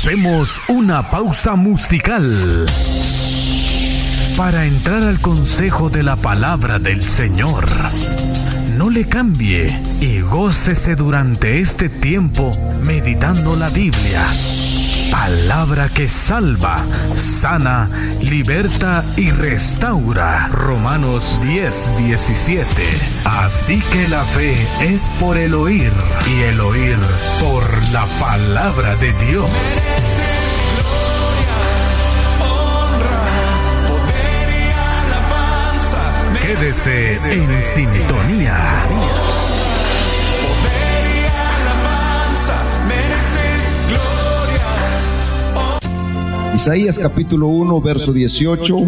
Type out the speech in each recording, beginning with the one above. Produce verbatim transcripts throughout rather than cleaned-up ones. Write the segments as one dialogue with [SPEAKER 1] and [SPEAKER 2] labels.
[SPEAKER 1] Hacemos una pausa musical para entrar al consejo de la palabra del Señor. No le cambie y gócese durante este tiempo meditando la Biblia. Palabra que salva, sana, liberta y restaura. Romanos diez, diecisiete. Así que la fe es por el oír y el oír por la palabra de Dios. Quédese en sintonía.
[SPEAKER 2] Isaías capítulo uno, verso dieciocho,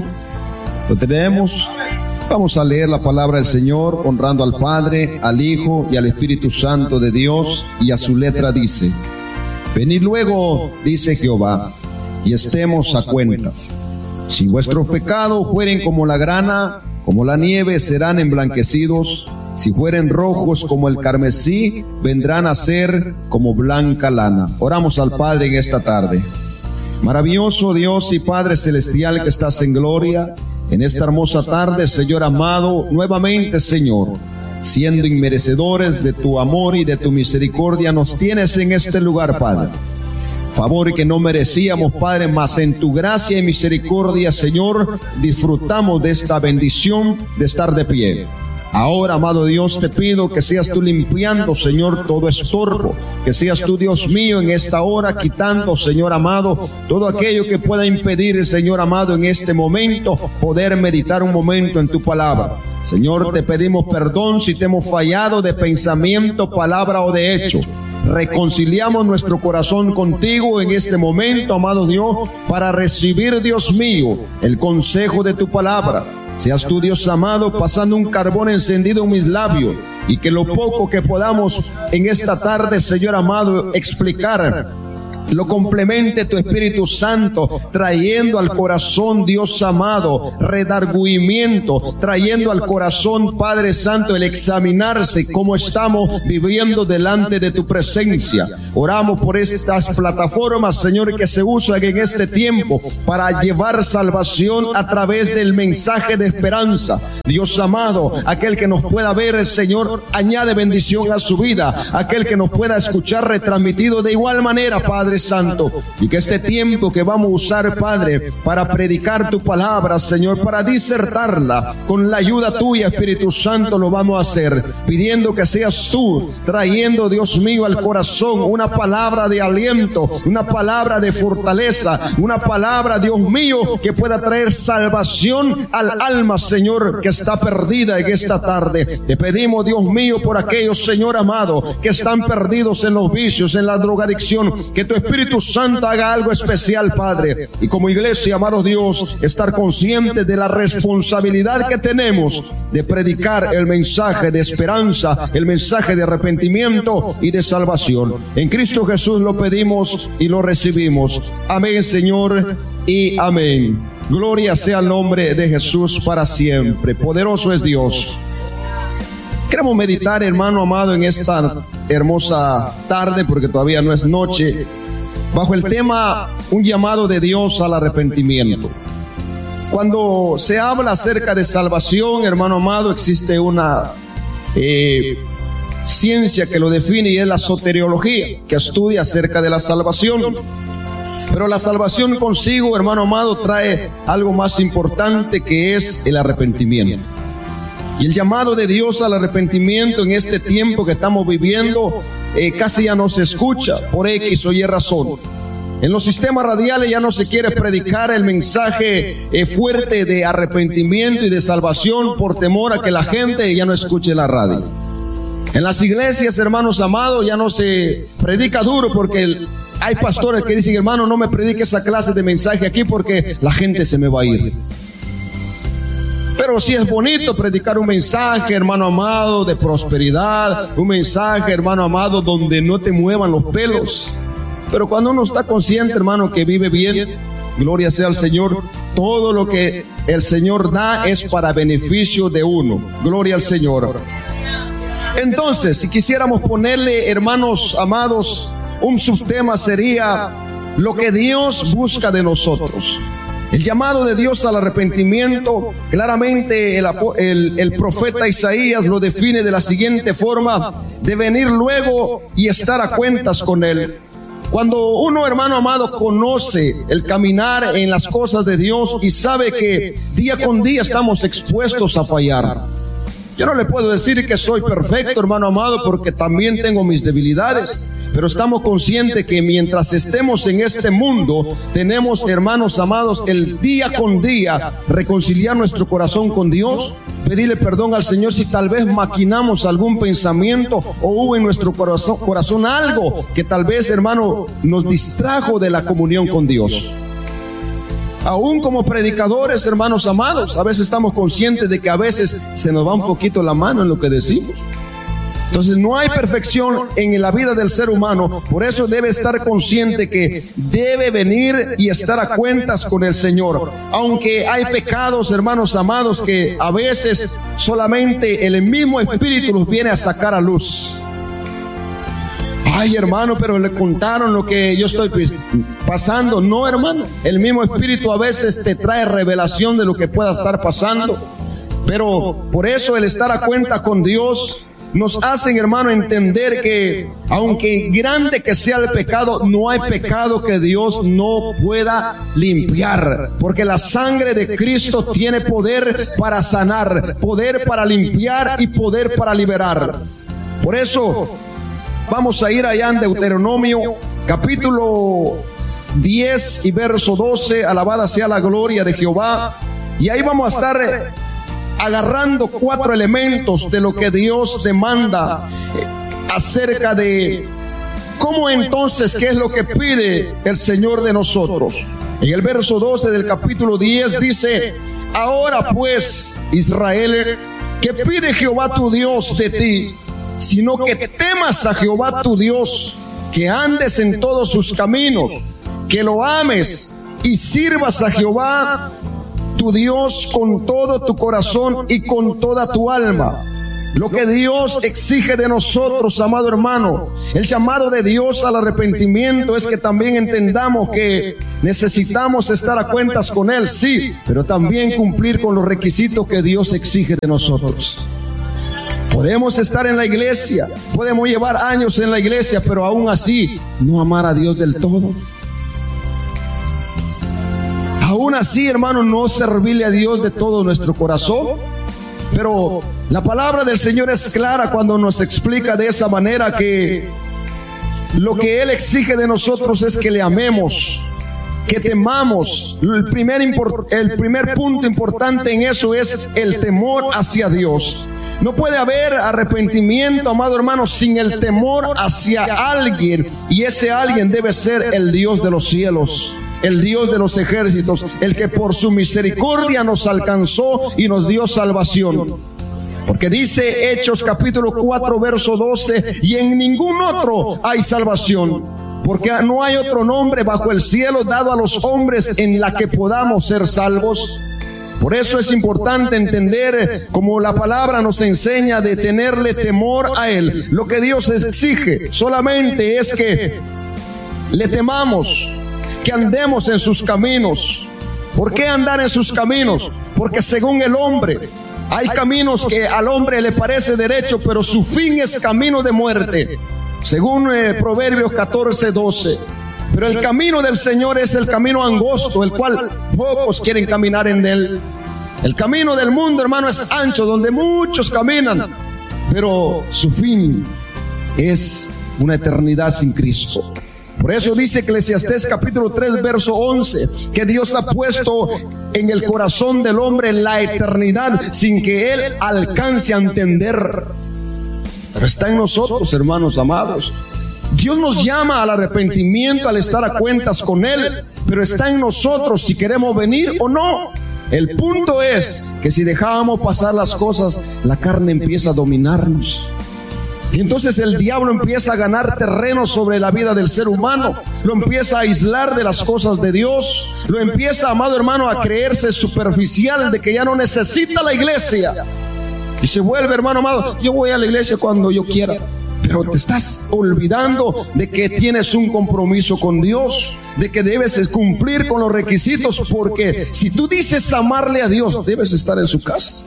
[SPEAKER 2] lo tenemos. Vamos a leer la palabra del Señor, honrando al Padre, al Hijo y al Espíritu Santo de Dios, y a su letra dice: venid luego, dice Jehová, y estemos a cuentas. Si vuestros pecados fueren como la grana, como la nieve serán emblanquecidos. Si fueren rojos como el carmesí, vendrán a ser como blanca lana. Oramos al Padre en esta tarde. Maravilloso Dios y Padre celestial que estás en gloria, en esta hermosa tarde, Señor amado, nuevamente, Señor, siendo inmerecedores de tu amor y de tu misericordia, nos tienes en este lugar, Padre. Favor que no merecíamos, Padre, mas en tu gracia y misericordia, Señor, disfrutamos de esta bendición de estar de pie. Ahora, amado Dios, te pido que seas tú limpiando, Señor, todo estorbo, que seas tú, Dios mío, en esta hora quitando, Señor amado, todo aquello que pueda impedir, Señor amado, en este momento poder meditar un momento en tu palabra. Señor, te pedimos perdón si te hemos fallado de pensamiento, palabra o de hecho. Reconciliamos nuestro corazón contigo en este momento, amado Dios, para recibir, Dios mío, el consejo de tu palabra. Seas tú, Dios amado, pasando un carbón encendido en mis labios, y que lo poco que podamos en esta tarde, Señor amado, explicar, lo complemente tu Espíritu Santo, trayendo al corazón, Dios amado, redargüimiento, trayendo al corazón, Padre Santo, el examinarse cómo estamos viviendo delante de tu presencia. Oramos por estas plataformas, Señor, que se usan en este tiempo para llevar salvación a través del mensaje de esperanza. Dios amado, aquel que nos pueda ver, Señor, añade bendición a su vida. Aquel que nos pueda escuchar retransmitido de igual manera, Padre Santo, y que este tiempo que vamos a usar, Padre, para predicar tu palabra, Señor, para disertarla, con la ayuda tuya, Espíritu Santo, lo vamos a hacer, pidiendo que seas tú trayendo, Dios mío, al corazón una palabra de aliento, una palabra de fortaleza, una palabra, Dios mío, que pueda traer salvación al alma, Señor, que está perdida en esta tarde. Te pedimos, Dios mío, por aquellos, Señor amado, que están perdidos en los vicios, en la drogadicción, que tu Espíritu Santo haga algo especial, Padre. Y como iglesia, amado Dios, estar conscientes de la responsabilidad que tenemos de predicar el mensaje de esperanza, el mensaje de arrepentimiento y de salvación. En Cristo Jesús lo pedimos y lo recibimos. Amén, Señor, y amén. Gloria sea el nombre de Jesús para siempre. Poderoso es Dios. Queremos meditar, hermano amado, en esta hermosa tarde, porque todavía no es noche, bajo el tema un llamado de Dios al arrepentimiento. Cuando se habla acerca de salvación, hermano amado, existe una eh, ciencia que lo define, y es la soteriología, que estudia acerca de la salvación. Pero la salvación consigo, hermano amado, trae algo más importante, que es el arrepentimiento. Y el llamado de Dios al arrepentimiento en este tiempo que estamos viviendo eh, casi ya no se escucha por X o Y razón. En los sistemas radiales ya no se quiere predicar el mensaje eh, fuerte de arrepentimiento y de salvación por temor a que la gente ya no escuche la radio. En las iglesias, hermanos amados, ya no se predica duro, porque el, hay pastores que dicen: hermano, no me predique esa clase de mensaje aquí porque la gente se me va a ir. Pero sí es bonito predicar un mensaje, hermano amado, de prosperidad, un mensaje, hermano amado, donde no te muevan los pelos. Pero cuando uno está consciente, hermano, que vive bien, gloria sea al Señor, todo lo que el Señor da es para beneficio de uno. Gloria al Señor. Entonces, si quisiéramos ponerle, hermanos amados, un subtema, sería lo que Dios busca de nosotros. El llamado de Dios al arrepentimiento, claramente el, el, el profeta Isaías lo define de la siguiente forma: de venir luego y estar a cuentas con Él. Cuando uno, hermano amado, conoce el caminar en las cosas de Dios y sabe que día con día estamos expuestos a fallar. Yo no le puedo decir que soy perfecto, hermano amado, porque también tengo mis debilidades. Pero estamos conscientes que mientras estemos en este mundo, tenemos, hermanos amados, el día con día reconciliar nuestro corazón con Dios, pedirle perdón al Señor si tal vez maquinamos algún pensamiento o hubo en nuestro corazón, corazón algo que tal vez, hermano, nos distrajo de la comunión con Dios. Aún como predicadores, hermanos amados, a veces estamos conscientes de que a veces se nos va un poquito la mano en lo que decimos. Entonces no hay perfección en la vida del ser humano. Por eso debe estar consciente que debe venir y estar a cuentas con el Señor. Aunque hay pecados, hermanos amados, que a veces solamente el mismo Espíritu los viene a sacar a luz. Ay, hermano, pero le contaron lo que yo estoy pasando. No, hermano, el mismo Espíritu a veces te trae revelación de lo que pueda estar pasando. Pero por eso el estar a cuenta con Dios nos hacen, hermano, entender que aunque grande que sea el pecado, no hay pecado que Dios no pueda limpiar, porque la sangre de Cristo tiene poder para sanar, poder para limpiar y poder para liberar. Por eso vamos a ir allá en Deuteronomio capítulo diez y verso doce. Alabada sea la gloria de Jehová. Y ahí vamos a estar agarrando cuatro elementos de lo que Dios demanda acerca de cómo entonces, qué es lo que pide el Señor de nosotros. En el verso doce del capítulo diez dice: ahora pues, Israel, ¿qué pide Jehová tu Dios de ti? Sino que temas a Jehová tu Dios, que andes en todos sus caminos, que lo ames y sirvas a Jehová tu Dios con todo tu corazón y con toda tu alma. Lo que Dios exige de nosotros, amado hermano, el llamado de Dios al arrepentimiento es que también entendamos que necesitamos estar a cuentas con Él, sí, pero también cumplir con los requisitos que Dios exige de nosotros. Podemos estar en la iglesia, podemos llevar años en la iglesia, pero aún así no amar a Dios del todo. Aún así, hermano, no servirle a Dios de todo nuestro corazón. Pero la palabra del Señor es clara cuando nos explica de esa manera que lo que Él exige de nosotros es que le amemos, que temamos. El primer, el primer punto importante en eso es el temor hacia Dios. No puede haber arrepentimiento, amado hermano, sin el temor hacia alguien. Y ese alguien debe ser el Dios de los cielos, el Dios de los ejércitos, el que por su misericordia nos alcanzó y nos dio salvación. Porque dice Hechos capítulo cuatro verso doce: y en ningún otro hay salvación, porque no hay otro nombre bajo el cielo dado a los hombres en la que podamos ser salvos. Por eso es importante entender, como la palabra nos enseña, de tenerle temor a Él. Lo que Dios exige solamente es que le temamos, que andemos en sus caminos. ¿Por qué andar en sus caminos? Porque según el hombre, hay caminos que al hombre le parece derecho, pero su fin es camino de muerte. Según eh, Proverbios catorce doce. Pero el camino del Señor es el camino angosto, el cual pocos quieren caminar en él. El camino del mundo, hermano, es ancho, donde muchos caminan, pero su fin es una eternidad sin Cristo. Por eso dice Eclesiastés capítulo tres verso once, que Dios ha puesto en el corazón del hombre la eternidad sin que él alcance a entender. Pero está en nosotros, hermanos amados. Dios nos llama al arrepentimiento, al estar a cuentas con Él, pero está en nosotros si queremos venir o no. El punto es que si dejábamos pasar las cosas, la carne empieza a dominarnos. Y entonces el diablo empieza a ganar terreno sobre la vida del ser humano, lo empieza a aislar de las cosas de Dios, lo empieza, amado hermano, a creerse superficial, de que ya no necesita la iglesia. Y se vuelve, hermano amado, yo voy a la iglesia cuando yo quiera. pero te estás olvidando de que tienes un compromiso con Dios, de que debes cumplir con los requisitos, porque si tú dices amarle a Dios, debes estar en su casa.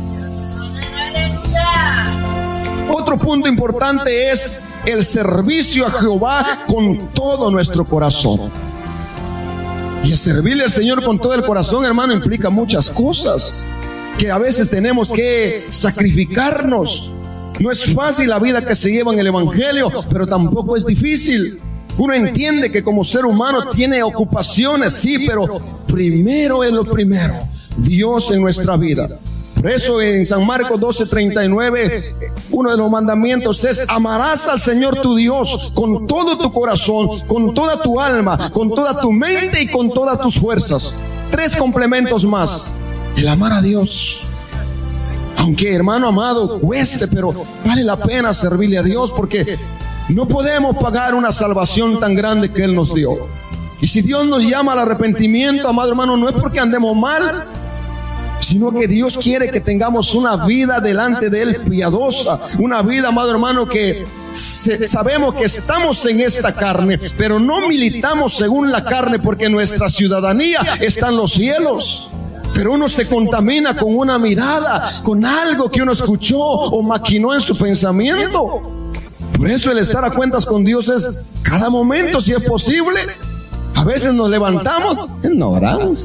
[SPEAKER 2] Otro punto importante es el servicio a Jehová con todo nuestro corazón. Y el servirle al Señor con todo el corazón, hermano, implica muchas cosas que a veces tenemos que sacrificarnos. No es fácil la vida que se lleva en el Evangelio, pero tampoco es difícil. Uno entiende que como ser humano tiene ocupaciones, sí, pero primero es lo primero, Dios en nuestra vida. Por eso en San Marcos doce treinta y nueve, uno de los mandamientos es: amarás al Señor tu Dios con todo tu corazón, con toda tu alma, con toda tu mente y con todas tus fuerzas. Tres complementos más: el amar a Dios. Aunque, hermano amado, cueste, pero vale la pena servirle a Dios, porque no podemos pagar una salvación tan grande que Él nos dio. Y si Dios nos llama al arrepentimiento, amado hermano, no es porque andemos mal, sino que Dios quiere que tengamos una vida delante de Él piadosa, una vida, amado hermano, que se, sabemos que estamos en esta carne, pero no militamos según la carne, porque nuestra ciudadanía está en los cielos. Pero uno se contamina con una mirada, con algo que uno escuchó o maquinó en su pensamiento. Por eso el estar a cuentas con Dios es cada momento, si es posible. A veces nos levantamos y no oramos.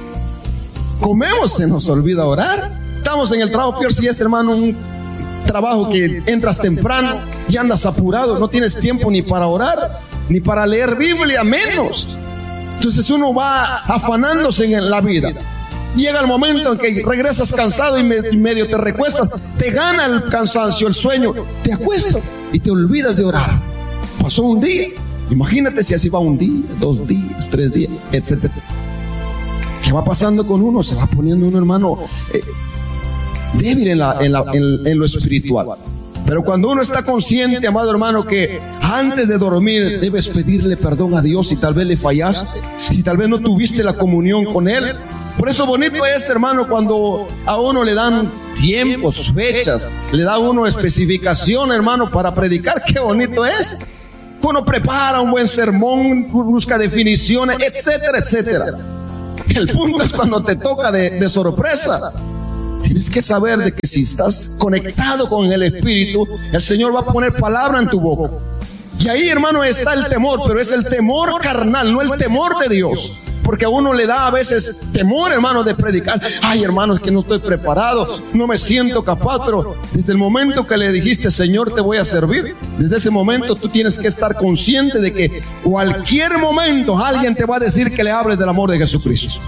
[SPEAKER 2] Comemos, se nos olvida orar. Estamos en el trabajo, peor si es, hermano, un trabajo que entras temprano y andas apurado, no tienes tiempo ni para orar, ni para leer Biblia, menos. Entonces uno va afanándose en la vida. Llega el momento en que regresas cansado y medio te recuestas, te gana el cansancio, el sueño, te acuestas y te olvidas de orar. Pasó un día, imagínate si así va un día, dos días, tres días, etcétera. ¿Qué va pasando con uno? Se va poniendo uno, hermano, eh, débil en, la, en, la, en, en lo espiritual. Pero cuando uno está consciente, amado hermano, que antes de dormir debes pedirle perdón a Dios si tal vez le fallaste, si tal vez no tuviste la comunión con Él. Por eso bonito es, hermano, cuando a uno le dan tiempos, fechas, le da a uno especificación, hermano, para predicar. Qué bonito es. Uno prepara un buen sermón, busca definiciones, etcétera, etcétera. El punto es cuando te toca de, de sorpresa. Tienes que saber de que si estás conectado con el Espíritu, el Señor va a poner palabra en tu boca. Y ahí, hermano, está el temor, pero es el temor carnal, no el temor de Dios. Porque a uno le da a veces temor, hermano, de predicar. Ay, hermano, es que no estoy preparado, no me siento capaz. Pero desde el momento que le dijiste: Señor, te voy a servir, desde ese momento tú tienes que estar consciente de que cualquier momento alguien te va a decir que le hables del amor de Jesucristo.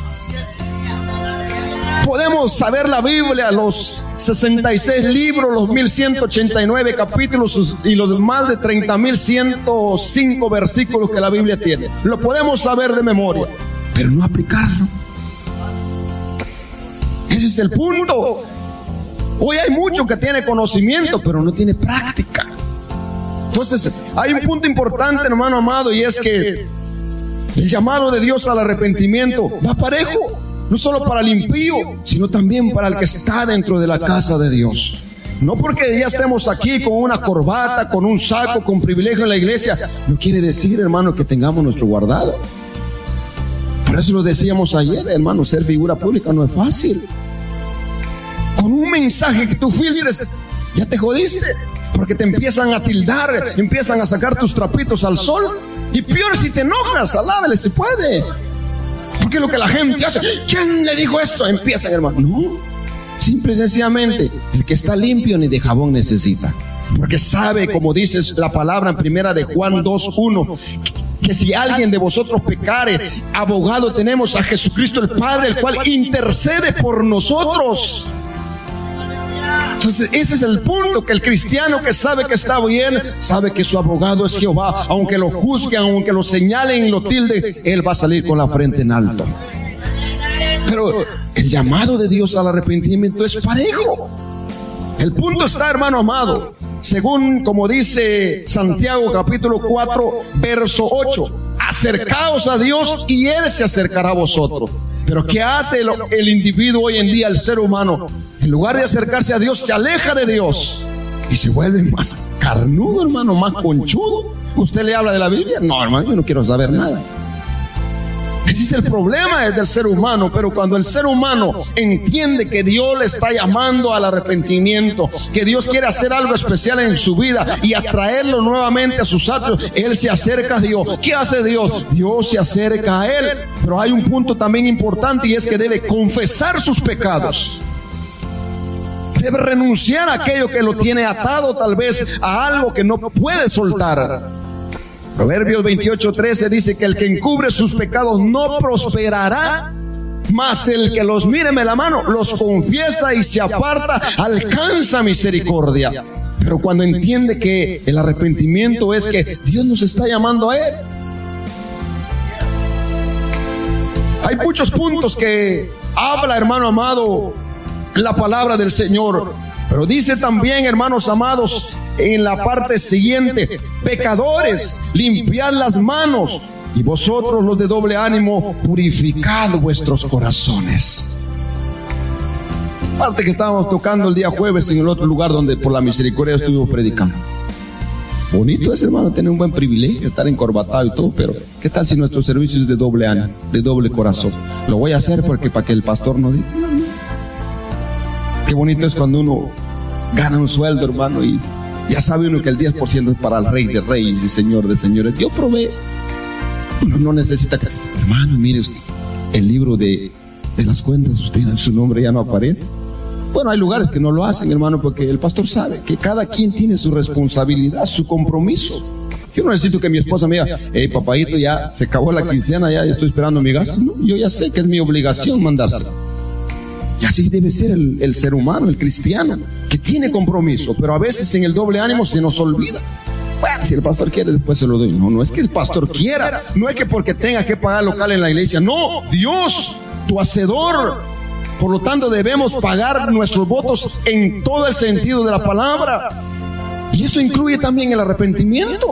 [SPEAKER 2] Podemos saber la Biblia, los sesenta y seis libros, los mil ciento ochenta y nueve capítulos y los más de treinta mil ciento cinco versículos que la Biblia tiene. Lo podemos saber de memoria, pero no aplicarlo. Ese es el punto. Hoy hay mucho que tiene conocimiento, pero no tiene práctica. Entonces hay un punto importante, hermano amado, y es que el llamado de Dios al arrepentimiento va parejo. No solo para el impío, sino también para el que está dentro de la casa de Dios. No porque ya estemos aquí con una corbata, con un saco, con privilegio en la iglesia, no quiere decir, hermano, que tengamos nuestro guardado. Por eso lo decíamos ayer, hermano, ser figura pública no es fácil. Con un mensaje que tú filtres, ya te jodiste, porque te empiezan a tildar, empiezan a sacar tus trapitos al sol. Y peor si te enojas, alábele si puede. Porque lo que la gente hace, ¿quién le dijo eso? Empiezan, hermano. No, simple y sencillamente, el que está limpio ni de jabón necesita. Porque sabe, como dice la palabra en primera de Juan dos uno, que, que si alguien de vosotros pecare, abogado tenemos a Jesucristo el Padre, el cual intercede por nosotros. Entonces ese es el punto, que el cristiano que sabe que está bien, sabe que su abogado es Jehová. Aunque lo juzguen, aunque lo señalen y lo tilden, él va a salir con la frente en alto. Pero el llamado de Dios al arrepentimiento es parejo. El punto está, hermano amado, según como dice Santiago capítulo cuatro verso ocho: acercaos a Dios y Él se acercará a vosotros. Pero ¿qué hace el, el individuo hoy en día, el ser humano? En lugar de acercarse a Dios, se aleja de Dios y se vuelve más carnudo, hermano, más conchudo. ¿Usted le habla de la Biblia? No, hermano, yo no quiero saber nada. Ese es el problema del ser humano. Pero cuando el ser humano entiende que Dios le está llamando al arrepentimiento, que Dios quiere hacer algo especial en su vida y atraerlo nuevamente a sus actos, él se acerca a Dios. ¿Qué hace Dios? Dios se acerca a él. Pero hay un punto también importante, y es que debe confesar sus pecados. Debe renunciar a aquello que lo tiene atado tal vez a algo que no puede soltar. Proverbios veintiocho trece dice que el que encubre sus pecados no prosperará, mas el que los mire de la mano, los confiesa y se aparta, alcanza misericordia. Pero cuando entiende que el arrepentimiento es que Dios nos está llamando a él. Hay muchos puntos que habla, hermano amado, la palabra del Señor. Pero dice también, hermanos amados, en la parte siguiente: pecadores, limpiad las manos, y vosotros los de doble ánimo, purificad vuestros corazones. Parte que estábamos tocando el día jueves en el otro lugar donde por la misericordia estuvimos predicando. Bonito es, hermano, tener un buen privilegio, estar encorbatado y todo, pero ¿qué tal si nuestro servicio es de doble ánimo, de doble corazón? Lo voy a hacer porque para que el pastor no diga. Qué bonito es cuando uno gana un sueldo, hermano, y ya sabe uno que el diez por ciento es para el Rey de Reyes y Señor de Señores. Dios provee. Uno no necesita que, hermano, mire usted, el libro de, de las cuentas, usted, su nombre ya no aparece. Bueno, hay lugares que no lo hacen, hermano, porque el pastor sabe que cada quien tiene su responsabilidad, su compromiso. Yo no necesito que mi esposa me diga: hey, papadito, ya se acabó la quincena, ya, ya estoy esperando mi gasto. No, yo ya sé que es mi obligación mandársela. Y así debe ser el, el ser humano, el cristiano, que tiene compromiso, pero a veces en el doble ánimo se nos olvida. Bueno, si el pastor quiere, después se lo doy. No, no es que el pastor quiera, no es que porque tenga que pagar local en la iglesia. No, Dios, tu hacedor. Por lo tanto, debemos pagar nuestros votos en todo el sentido de la palabra. Y eso incluye también el arrepentimiento.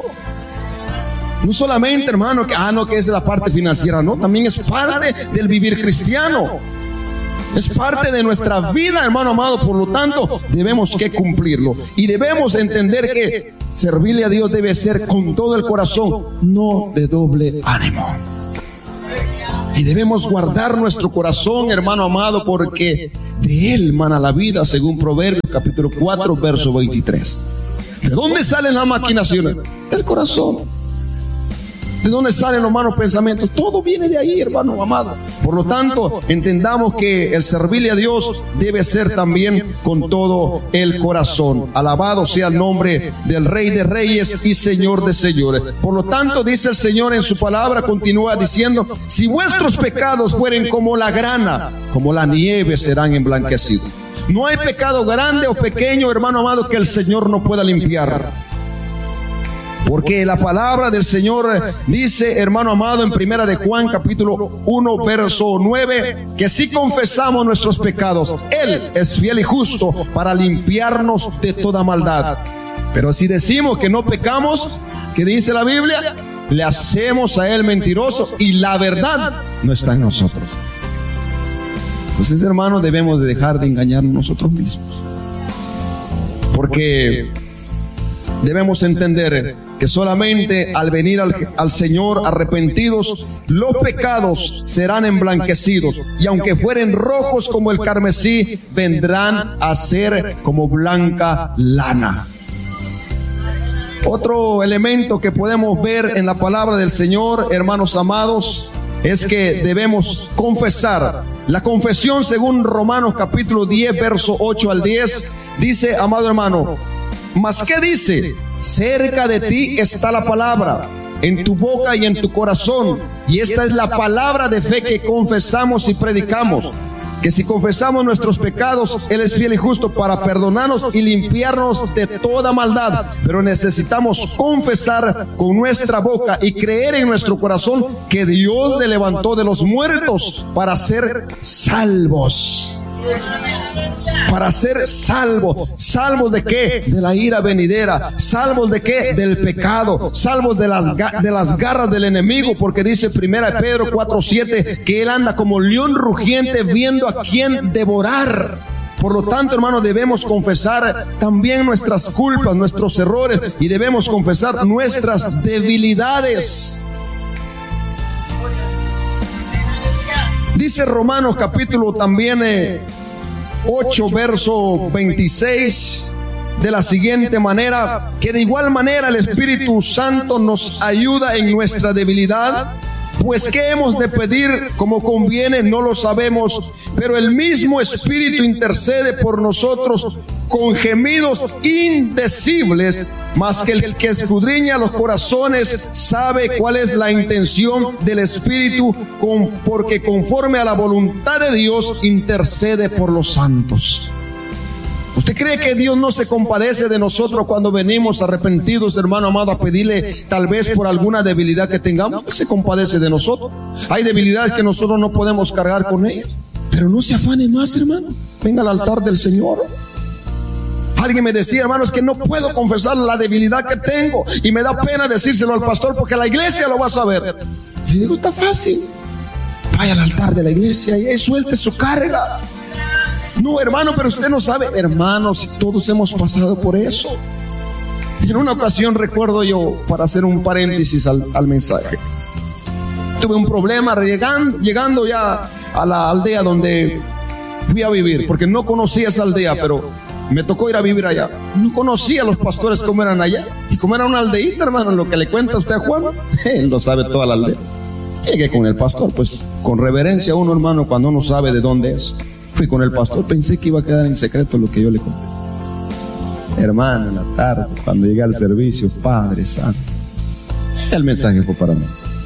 [SPEAKER 2] No solamente, hermano, que, ah, no, que es la parte financiera, no, también es parte del vivir cristiano. Es parte de nuestra vida, hermano amado. Por lo tanto, debemos que cumplirlo. Y debemos entender que servirle a Dios debe ser con todo el corazón, no de doble ánimo. Y debemos guardar nuestro corazón, hermano amado, porque de él mana la vida, según Proverbios capítulo cuatro, verso veintitrés. ¿De dónde salen las maquinaciones? Del corazón. ¿De dónde salen los malos pensamientos? Todo viene de ahí, hermano amado. Por lo tanto, entendamos que el servirle a Dios debe ser también con todo el corazón. Alabado sea el nombre del Rey de Reyes y Señor de Señores. Por lo tanto, dice el Señor en su palabra, continúa diciendo: si vuestros pecados fueren como la grana, como la nieve serán emblanquecidos. No hay pecado grande o pequeño, hermano amado, que el Señor no pueda limpiar. Porque la palabra del Señor dice, hermano amado, en primera de Juan capítulo uno, verso nueve, que si confesamos nuestros pecados, Él es fiel y justo para limpiarnos de toda maldad. Pero si decimos que no pecamos, ¿qué dice la Biblia? Le hacemos a Él mentiroso y la verdad no está en nosotros. Entonces, hermano, debemos de dejar de engañarnos nosotros mismos. Porque debemos entender que solamente al venir al, al Señor arrepentidos, los pecados serán emblanquecidos, y aunque fueren rojos como el carmesí, vendrán a ser como blanca lana. Otro elemento que podemos ver en la palabra del Señor, hermanos amados, es que debemos confesar. La confesión, según Romanos capítulo diez, verso ocho al diez, dice, amado hermano, ¿mas qué dice? Cerca de ti está la palabra, en tu boca y en tu corazón. Y esta es la palabra de fe que confesamos y predicamos, que si confesamos nuestros pecados, Él es fiel y justo para perdonarnos y limpiarnos de toda maldad. Pero necesitamos confesar con nuestra boca y creer en nuestro corazón que Dios le levantó de los muertos para ser salvos. Para ser salvos. ¿Salvos de qué? De la ira venidera. ¿Salvos de qué? Del pecado. ¿Salvos de las, de las garras del enemigo? Porque dice primera de Pedro cuatro siete que él anda como león rugiente viendo a quién devorar. Por lo tanto, hermanos, debemos confesar también nuestras culpas, nuestros errores, y debemos confesar nuestras debilidades. Dice Romanos capítulo también eh, ocho, verso veintiséis, de la siguiente manera: que de igual manera el Espíritu Santo nos ayuda en nuestra debilidad, pues qué hemos de pedir como conviene no lo sabemos, pero el mismo Espíritu intercede por nosotros con gemidos indecibles, mas que el que escudriña los corazones sabe cuál es la intención del Espíritu, porque conforme a la voluntad de Dios intercede por los santos. ¿Usted cree que Dios no se compadece de nosotros cuando venimos arrepentidos, hermano amado, a pedirle tal vez por alguna debilidad que tengamos? Él se compadece de nosotros. Hay debilidades que nosotros no podemos cargar con ellas, pero no se afane más, hermano. Venga al altar del Señor. Alguien me decía, hermano, es que no puedo confesar la debilidad que tengo y me da pena decírselo al pastor porque la iglesia lo va a saber. Y le digo, está fácil. Vaya al altar de la iglesia y ahí suelte su carga. No, hermano, pero usted no sabe. Hermanos, todos hemos pasado por eso. Y en una ocasión recuerdo yo, para hacer un paréntesis al, al mensaje, tuve un problema llegando, llegando ya a la aldea donde fui a vivir, porque no conocía esa aldea, pero me tocó ir a vivir allá. No conocía a los pastores como eran allá. Y como era una aldeíta, hermano, lo que le cuenta usted a Juan, él lo sabe toda la aldea. Llegué con el pastor, pues con reverencia uno, hermano, cuando uno sabe de dónde es. Fui con el pastor, pensé que iba a quedar en secreto lo que yo le conté. Hermano, en la tarde, cuando llegué al servicio, Padre Santo, el mensaje fue para mí.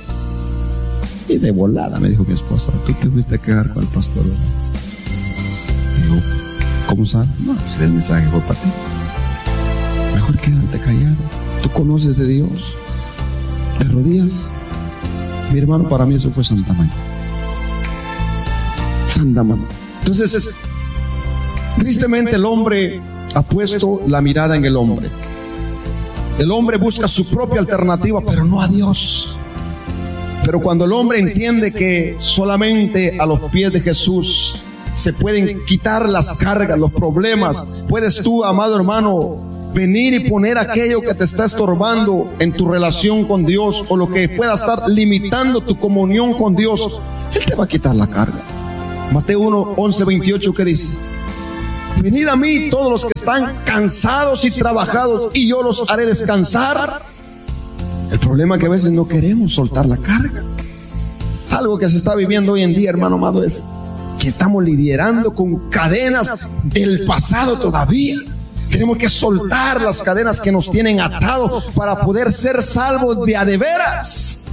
[SPEAKER 2] Y de volada me dijo mi esposa, tú te fuiste a quedar con el pastor, ¿verdad? Digo, ¿cómo sabes? No, pues el mensaje fue para ti. Mejor quédate callado. Tú conoces de Dios. Te rodillas. Mi hermano, para mí eso fue Santa María. Santa María. Entonces, tristemente el hombre ha puesto la mirada en el hombre. El hombre busca su propia alternativa, pero no a Dios. Pero cuando el hombre entiende que solamente a los pies de Jesús se pueden quitar las cargas, los problemas, puedes tú, amado hermano, venir y poner aquello que te está estorbando en tu relación con Dios, o lo que pueda estar limitando tu comunión con Dios, Él te va a quitar la carga. Mateo uno, once, veintiocho, ¿qué dice? Venid a mí todos los que están cansados y trabajados, y yo los haré descansar. El problema es que a veces no queremos soltar la carga. Algo que se está viviendo hoy en día, hermano amado, es que estamos lidiando con cadenas del pasado todavía. Tenemos que soltar las cadenas que nos tienen atados para poder ser salvos de a de veras.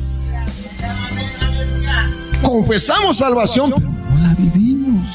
[SPEAKER 2] Confesamos salvación, pero no la vivimos.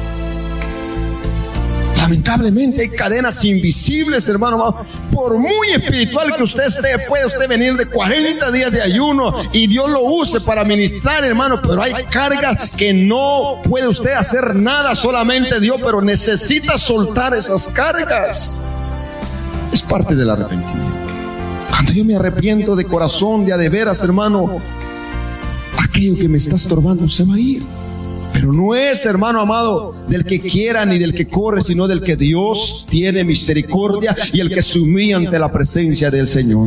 [SPEAKER 2] Lamentablemente hay cadenas invisibles, hermano. Por muy espiritual que usted esté, puede usted venir de cuarenta días de ayuno y Dios lo use para ministrar, hermano, pero hay cargas que no puede usted hacer nada, solamente Dios, pero necesita soltar esas cargas. Es parte del arrepentimiento. Cuando yo me arrepiento de corazón, de a de veras, hermano, aquello que me está estorbando se va a ir. Pero no es, hermano amado, del que quiera ni del que corre, sino del que Dios tiene misericordia y el que se humilla ante la presencia del Señor.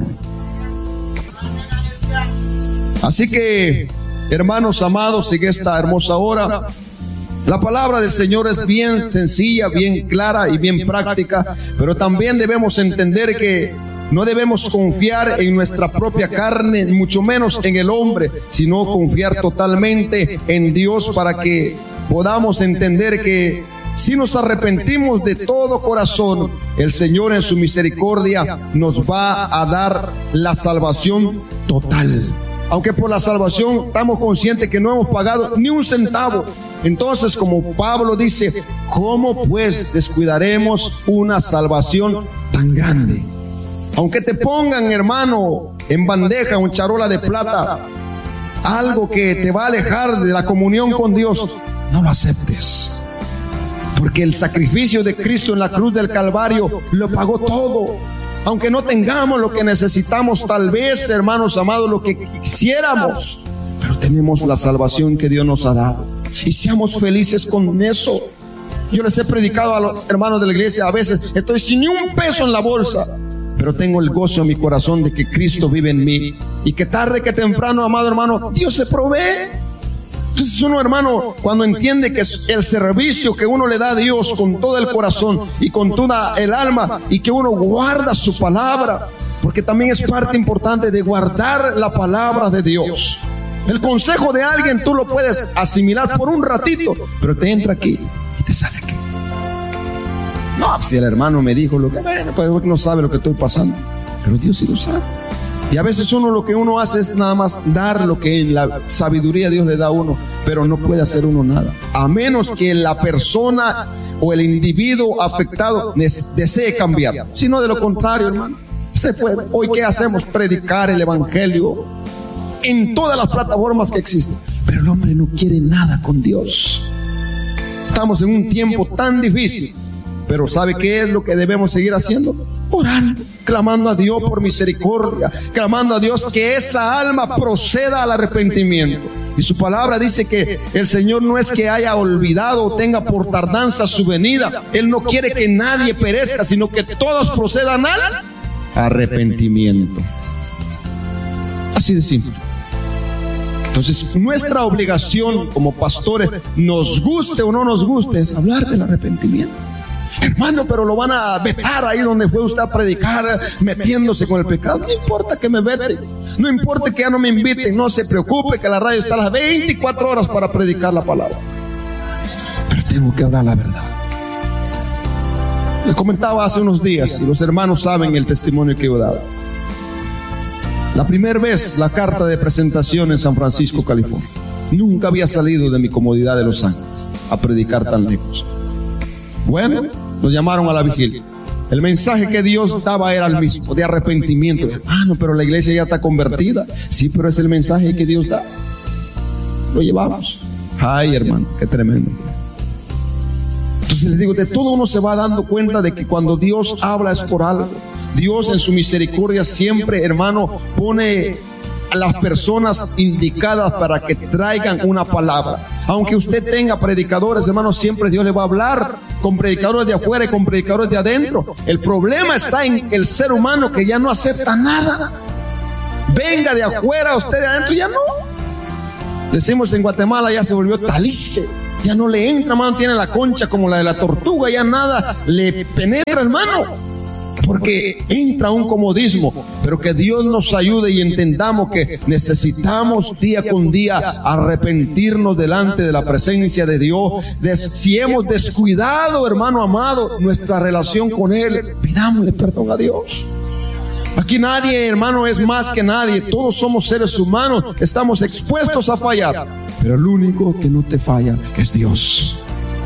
[SPEAKER 2] Así que, hermanos amados, en esta hermosa hora, la palabra del Señor es bien sencilla, bien clara y bien práctica, pero también debemos entender que no debemos confiar en nuestra propia carne, mucho menos en el hombre, sino confiar totalmente en Dios, para que podamos entender que si nos arrepentimos de todo corazón, el Señor en su misericordia nos va a dar la salvación total. Aunque por la salvación estamos conscientes que no hemos pagado ni un centavo. Entonces, como Pablo dice, ¿cómo pues descuidaremos una salvación tan grande? Aunque te pongan, hermano, en bandeja, en charola de plata, algo que te va a alejar de la comunión con Dios, no lo aceptes. Porque el sacrificio de Cristo en la cruz del Calvario lo pagó todo. Aunque no tengamos lo que necesitamos, tal vez, hermanos amados, lo que quisiéramos, pero tenemos la salvación que Dios nos ha dado. Y seamos felices con eso. Yo les he predicado a los hermanos de la iglesia, a veces estoy sin ni un peso en la bolsa, pero tengo el gozo en mi corazón de que Cristo vive en mí, y que tarde que temprano, amado hermano, Dios se provee. Entonces uno, hermano, cuando entiende que el servicio que uno le da a Dios con todo el corazón y con toda el alma, y que uno guarda su palabra, porque también es parte importante de guardar la palabra de Dios. El consejo de alguien tú lo puedes asimilar por un ratito, pero te entra aquí y te sale aquí. No, si el hermano me dijo lo que, bueno, pues no sabe lo que estoy pasando, pero Dios sí lo sabe. Y a veces uno lo que uno hace es nada más dar lo que en la sabiduría Dios le da a uno, pero no puede hacer uno nada, a menos que la persona o el individuo afectado desee cambiar. Si no, de lo contrario, hermano, se puede. Hoy, ¿qué hacemos? Predicar el evangelio en todas las plataformas que existen, pero el hombre no quiere nada con Dios. Estamos en un tiempo tan difícil, pero ¿sabe qué es lo que debemos seguir haciendo? Orando, clamando a Dios por misericordia, clamando a Dios que esa alma proceda al arrepentimiento. Y su palabra dice que el Señor no es que haya olvidado o tenga por tardanza su venida. Él no quiere que nadie perezca, sino que todos procedan al arrepentimiento. Así de simple. Entonces, nuestra obligación como pastores, nos guste o no nos guste, es hablar del arrepentimiento. Hermano, pero lo van a vetar ahí donde fue usted a predicar, metiéndose con el pecado. No importa que me veten, no importa que ya no me inviten, no se preocupe que la radio está a las veinticuatro horas para predicar la palabra. Pero tengo que hablar la verdad. Les comentaba hace unos días, y los hermanos saben el testimonio que yo he dado. La primera vez, la carta de presentación en San Francisco, California. Nunca había salido de mi comodidad de Los Ángeles a predicar tan lejos. Bueno, nos llamaron a la vigilia. El mensaje que Dios daba era el mismo, de arrepentimiento. Hermano, pero la iglesia ya está convertida. Sí, pero es el mensaje que Dios da. Lo llevamos. Ay, hermano, qué tremendo. Entonces les digo, de todo uno se va dando cuenta de que cuando Dios habla es por algo. Dios en su misericordia siempre, hermano, pone a las personas indicadas para que traigan una palabra. Aunque usted tenga predicadores, hermano, siempre Dios le va a hablar con predicadores de afuera y con predicadores de adentro. El problema está en el ser humano que ya no acepta nada. Venga de afuera, usted de adentro ya no. Decimos en Guatemala, ya se volvió talice. Ya no le entra, hermano, tiene la concha como la de la tortuga, ya nada le penetra, hermano. Porque entra un comodismo, pero que Dios nos ayude y entendamos que necesitamos día con día arrepentirnos delante de la presencia de Dios. De, si hemos descuidado, hermano amado, nuestra relación con Él, pidámosle perdón a Dios. Aquí nadie, hermano, es más que nadie. Todos somos seres humanos, estamos expuestos a fallar, pero el único que no te falla es Dios.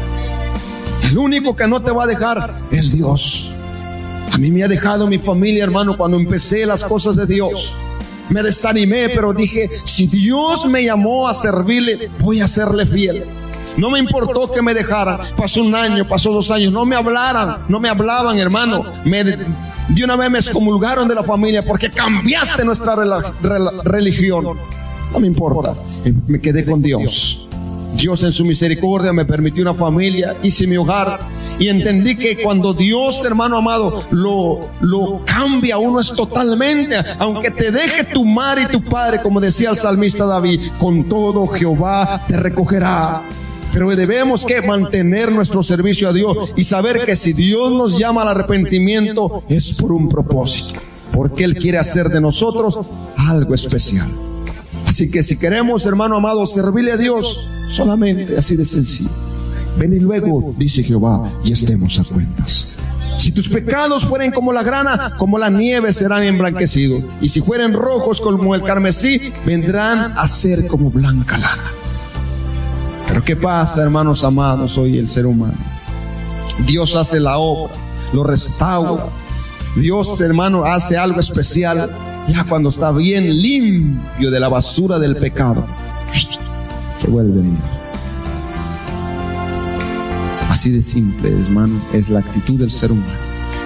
[SPEAKER 2] El único que no te va a dejar es Dios. A mí me ha dejado mi familia, hermano, cuando empecé las cosas de Dios. Me desanimé, pero dije, si Dios me llamó a servirle, voy a serle fiel. No me importó que me dejaran. Pasó un año, pasó dos años, no me hablaran, no me hablaban, hermano. Me, de una vez me excomulgaron de la familia porque cambiaste nuestra rela, rela, religión. No me importa, me quedé con Dios. Dios en su misericordia me permitió una familia, hice mi hogar y entendí que cuando Dios, hermano amado, lo, lo cambia, uno es totalmente, aunque te deje tu madre y tu padre, como decía el salmista David, con todo Jehová te recogerá. Pero debemos que mantener nuestro servicio a Dios y saber que si Dios nos llama al arrepentimiento es por un propósito, porque Él quiere hacer de nosotros algo especial. Así que si queremos, hermano amado, servirle a Dios, solamente así de sencillo. Ven y luego, dice Jehová, y estemos a cuentas. Si tus pecados fueren como la grana, como la nieve serán emblanquecidos. Y si fueren rojos como el carmesí, vendrán a ser como blanca lana. Pero ¿qué pasa, hermanos amados, hoy el ser humano? Dios hace la obra, lo restaura. Dios, hermano, hace algo especial. Ya cuando está bien limpio de la basura del pecado, se vuelve bien. Así de simple, hermano, es la actitud del ser humano.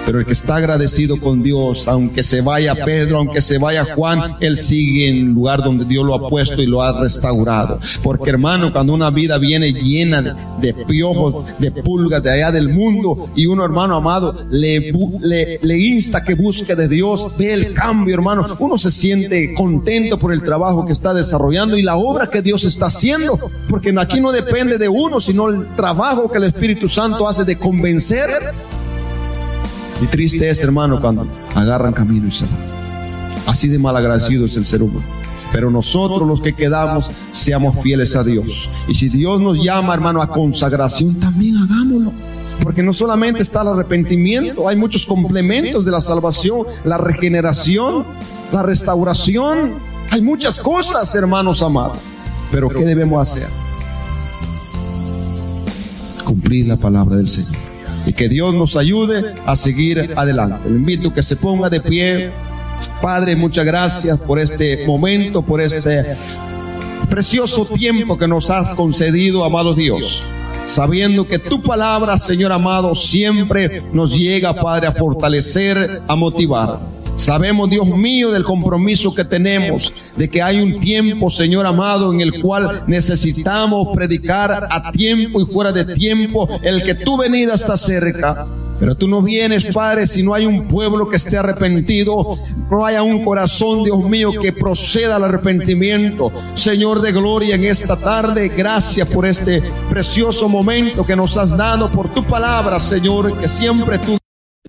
[SPEAKER 2] Pero el que está agradecido con Dios, aunque se vaya Pedro, aunque se vaya Juan, él sigue en el lugar donde Dios lo ha puesto y lo ha restaurado. Porque, hermano, cuando una vida viene llena de, de piojos, de pulgas de allá del mundo, y uno, hermano amado, le, le, le insta que busque de Dios, ve el cambio, hermano. Uno se siente contento por el trabajo que está desarrollando y la obra que Dios está haciendo, porque aquí no depende de uno, sino el trabajo que el Espíritu Santo hace de convencer. Y triste es, hermano, cuando agarran camino y se van. Así de malagradecido es el ser humano. Pero nosotros, los que quedamos, seamos fieles a Dios. Y si Dios nos llama, hermano, a consagración, también hagámoslo. Porque no solamente está el arrepentimiento, hay muchos complementos de la salvación, la regeneración, la restauración. Hay muchas cosas, hermanos amados. Pero ¿qué debemos hacer? Cumplir la palabra del Señor. Y que Dios nos ayude a seguir adelante. Le invito a que se ponga de pie. Padre, muchas gracias por este momento, por este precioso tiempo que nos has concedido, amado Dios. Sabiendo que tu palabra, Señor amado, siempre nos llega, Padre, a fortalecer, a motivar. Sabemos, Dios mío, del compromiso que tenemos, de que hay un tiempo, Señor amado, en el cual necesitamos predicar a tiempo y fuera de tiempo, el que tu venida está cerca. Pero tú no vienes, Padre, si no hay un pueblo que esté arrepentido, no haya un corazón, Dios mío, que proceda al arrepentimiento. Señor de gloria, en esta tarde, gracias por este precioso momento que nos has dado, por tu palabra, Señor, que siempre tú...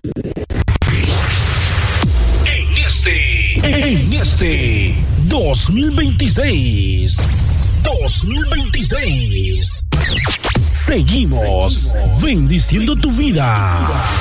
[SPEAKER 1] En este dos mil veintiséis, dos mil veintiséis, seguimos bendiciendo tu vida.